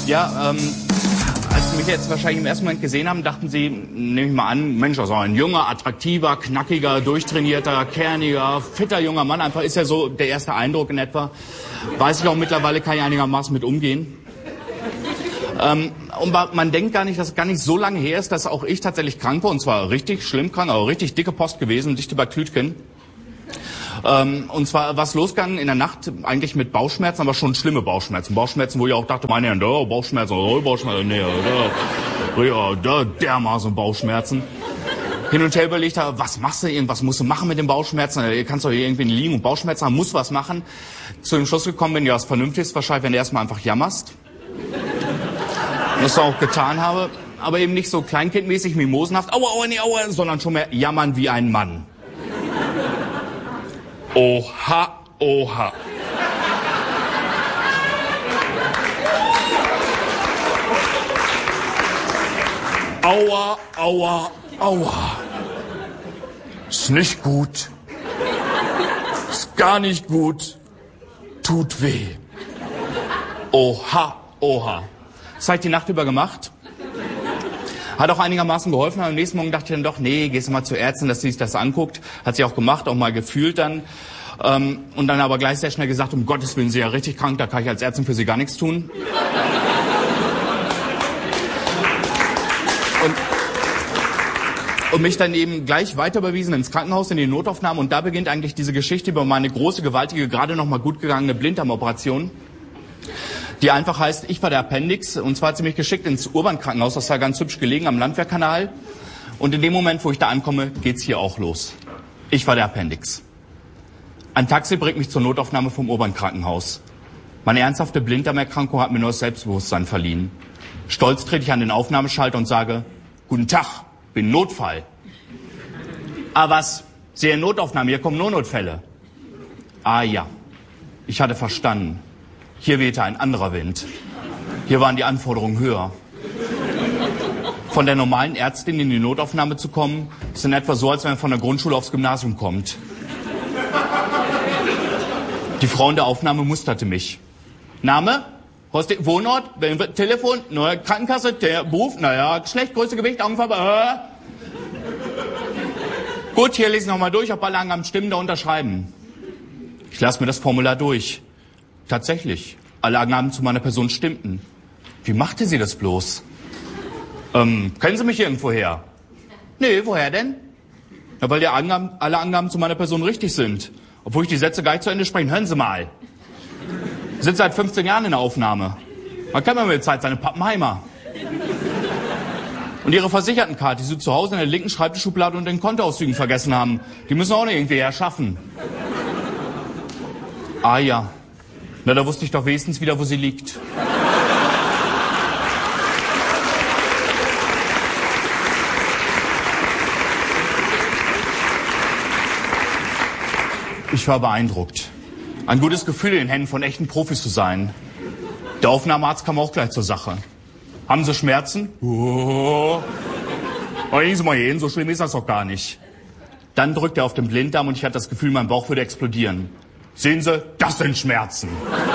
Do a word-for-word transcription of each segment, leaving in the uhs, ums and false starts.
Ja, ähm, als Sie mich jetzt wahrscheinlich im ersten Moment gesehen haben, dachten Sie, nehme ich mal an, Mensch, das ist ein junger, attraktiver, knackiger, durchtrainierter, kerniger, fitter junger Mann. Einfach ist ja so der erste Eindruck in etwa. Weiß ich auch mittlerweile, kann ich einigermaßen mit umgehen. Ähm, und man denkt gar nicht, dass es gar nicht so lange her ist, dass auch ich tatsächlich krank war. Und zwar richtig schlimm krank, aber richtig dicke Post gewesen, dicht über Klütchen. Ähm, und zwar war es losgegangen in der Nacht eigentlich mit Bauchschmerzen, aber schon schlimme Bauchschmerzen. Bauchschmerzen, wo ich auch dachte, meine Herren, oh, Bauchschmerzen, oh, Bauchschmerzen, nee, da, ja, da, dermaßen Bauchschmerzen. Hin und her überlegt habe, was machst du, irgendwas musst du machen mit den Bauchschmerzen, du kannst doch hier irgendwie liegen und Bauchschmerzen haben, musst was machen. Zu dem Schluss gekommen bin, ja, was Vernünftiges wahrscheinlich, wenn du erstmal einfach jammerst. Was ich auch getan habe, aber eben nicht so kleinkindmäßig, mimosenhaft, aua, aua, nee, aua, sondern schon mehr jammern wie ein Mann. Oha, oha. Aua, aua, aua. Ist nicht gut. Ist gar nicht gut. Tut weh. Oha, oha. Das habe ich die Nacht über gemacht. Hat auch einigermaßen geholfen. Am nächsten Morgen dachte ich dann doch, nee, gehst du mal zur Ärztin, dass sie sich das anguckt. Hat sie auch gemacht, auch mal gefühlt dann. Ähm, und dann aber gleich sehr schnell gesagt, um Gottes Willen, Sie sind ja richtig krank, da kann ich als Ärztin für Sie gar nichts tun. Und, und mich dann eben gleich weiter überwiesen ins Krankenhaus, in die Notaufnahme. Und da beginnt eigentlich diese Geschichte über meine große, gewaltige, gerade noch mal gut gegangene Blinddarmoperation. Die einfach heißt, ich war der Appendix, und zwar ziemlich geschickt ins Urban-Krankenhaus, das war ganz hübsch gelegen am Landwehrkanal. Und in dem Moment, wo ich da ankomme, geht's hier auch los. Ich war der Appendix. Ein Taxi bringt mich zur Notaufnahme vom Urban-Krankenhaus. Meine ernsthafte Blinddarmerkrankung hat mir nur das Selbstbewusstsein verliehen. Stolz trete ich an den Aufnahmeschalter und sage, guten Tag, bin Notfall. Ah was, Sie in Notaufnahme, hier kommen nur Notfälle. Ah ja, ich hatte verstanden. Hier wehte ein anderer Wind. Hier waren die Anforderungen höher. Von der normalen Ärztin in die Notaufnahme zu kommen, ist in etwa so, als wenn man von der Grundschule aufs Gymnasium kommt. Die Frau in der Aufnahme musterte mich. Name? Wohnort? Telefon? Neue Krankenkasse? Der Beruf? Naja, Geschlecht, Größe, Gewicht, Augenfarbe? Äh. Gut, hier lese ich nochmal durch, ob alle Angaben stimmen, da unterschreiben. Ich lasse mir das Formular durch. Tatsächlich, alle Angaben zu meiner Person stimmten. Wie machte sie das bloß? Ähm, kennen Sie mich irgendwo her? Nee, woher denn? Ja, weil die Angaben, alle Angaben zu meiner Person richtig sind. Obwohl ich die Sätze gar nicht zu Ende spreche. Hören Sie mal. Ich sitze seit fünfzehn Jahren in der Aufnahme. Man kennt mir mit der Zeit seine Pappenheimer. Und Ihre Versichertenkarte, die Sie zu Hause in der linken Schreibtischschublade und den Kontoauszügen vergessen haben, die müssen auch noch irgendwie herschaffen. Ah ja. Na, da wusste ich doch wenigstens wieder, wo sie liegt. Ich war beeindruckt. Ein gutes Gefühl, in den Händen von echten Profis zu sein. Der Aufnahmearzt kam auch gleich zur Sache. Haben Sie Schmerzen? Oh. Aber legen Sie mal hin, so schlimm ist das doch gar nicht. Dann drückt er auf den Blinddarm und ich hatte das Gefühl, mein Bauch würde explodieren. Sehen Sie, das sind Schmerzen.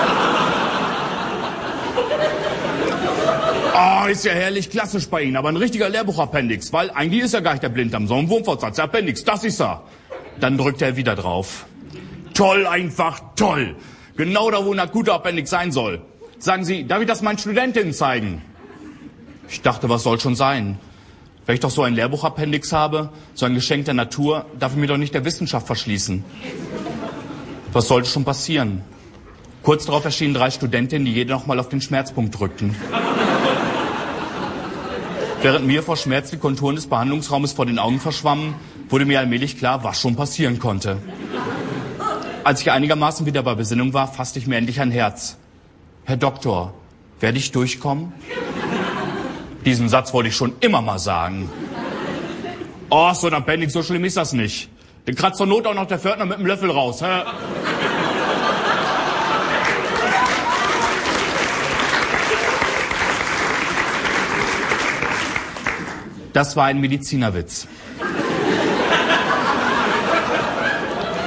Ah, oh, ist ja herrlich klassisch bei Ihnen, aber ein richtiger Lehrbuchappendix, weil eigentlich ist ja gar nicht der Blinddarm, sondern ein Wurmfortsatz. Der Appendix, das ist er. Dann drückt er wieder drauf. Toll, einfach toll. Genau da, wo ein akuter Appendix sein soll. Sagen Sie, darf ich das meinen Studentinnen zeigen? Ich dachte, was soll schon sein? Wenn ich doch so ein Lehrbuchappendix habe, so ein Geschenk der Natur, darf ich mir doch nicht der Wissenschaft verschließen. Was sollte schon passieren? Kurz darauf erschienen drei Studentinnen, die jede noch mal auf den Schmerzpunkt drückten. Während mir vor Schmerz die Konturen des Behandlungsraumes vor den Augen verschwammen, wurde mir allmählich klar, was schon passieren konnte. Als ich einigermaßen wieder bei Besinnung war, fasste ich mir endlich ein Herz. Herr Doktor, werde ich durchkommen? Diesen Satz wollte ich schon immer mal sagen. Oh, so ein Appendix, so schlimm ist das nicht. Den kratzt zur Not auch noch der Pförtner mit dem Löffel raus. Hä? Das war ein Medizinerwitz.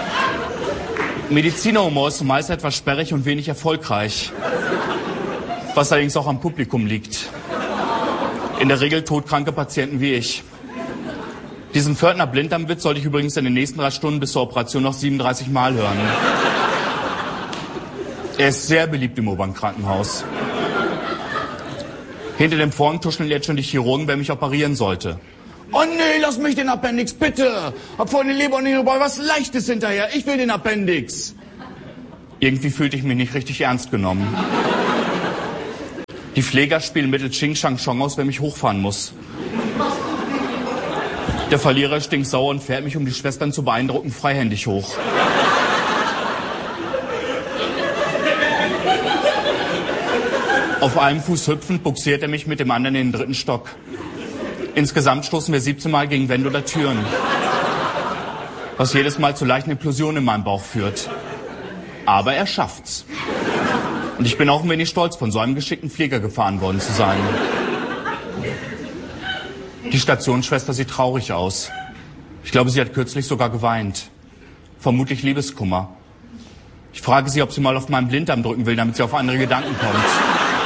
Medizinerhumor ist zumeist etwas sperrig und wenig erfolgreich. Was allerdings auch am Publikum liegt. In der Regel todkranke Patienten wie ich. Diesen Pförtner Blinddarmwitz sollte ich übrigens in den nächsten drei Stunden bis zur Operation noch siebenunddreißig Mal hören. Er ist sehr beliebt im U-Bahn-Krankenhaus. Hinter dem Vorhang tuscheln jetzt schon die Chirurgen, wer mich operieren sollte. Oh nee, lass mich den Appendix, bitte. Hab vorhin die Leber und Niere, was Leichtes hinterher. Ich will den Appendix. Irgendwie fühlte ich mich nicht richtig ernst genommen. Die Pfleger spielen mittels Xing Shang Chong aus, wer mich hochfahren muss. Der Verlierer stinkt sauer und fährt mich, um die Schwestern zu beeindrucken, freihändig hoch. Auf einem Fuß hüpfend buxiert er mich mit dem anderen in den dritten Stock. Insgesamt stoßen wir siebzehn Mal gegen Wände oder Türen. Was jedes Mal zu leichten Implosionen in meinem Bauch führt. Aber er schafft's. Und ich bin auch ein wenig stolz, von so einem geschickten Pfleger gefahren worden zu sein. Die Stationsschwester sieht traurig aus. Ich glaube, sie hat kürzlich sogar geweint. Vermutlich Liebeskummer. Ich frage sie, ob sie mal auf meinen Blinddarm drücken will, damit sie auf andere Gedanken kommt.